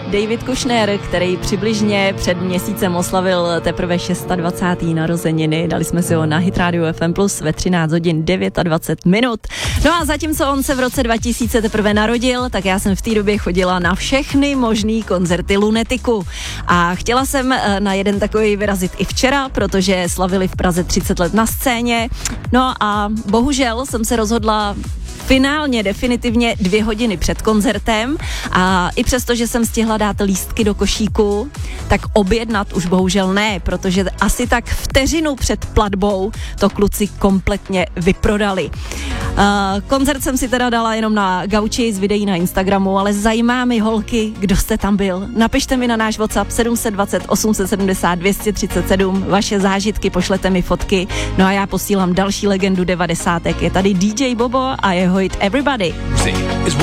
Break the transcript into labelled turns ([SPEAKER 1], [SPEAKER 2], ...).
[SPEAKER 1] David Kushner, který přibližně před měsícem oslavil teprve 26. narozeniny. Dali jsme si ho na Hit Radio FM Plus ve 13 hodin 29 minut. No a zatímco on se v roce 2000 teprve narodil, tak já jsem v té době chodila na všechny možný koncerty Lunetiku. A chtěla jsem na jeden takový vyrazit i včera, protože slavili v Praze 30 let na scéně. No a bohužel jsem se rozhodla finálně, definitivně 2 hodiny před koncertem a i přesto, že jsem stihla dát lístky do košíku, tak objednat už bohužel ne, protože asi tak vteřinu před platbou to kluci kompletně vyprodali. Koncert jsem si teda dala jenom na gauči z videí na Instagramu, ale zajímá mi holky, kdo jste tam byl. Napište mi na náš WhatsApp 720 870 237 vaše zážitky, pošlete mi fotky, no a já posílám další legendu 90. Je tady DJ Bobo a jeho hit Everybody.